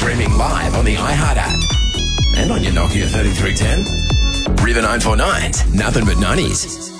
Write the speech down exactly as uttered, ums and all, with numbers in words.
streaming live on the iHeart app and on your Nokia thirty-three ten. River nine four nines, nothing but nineties.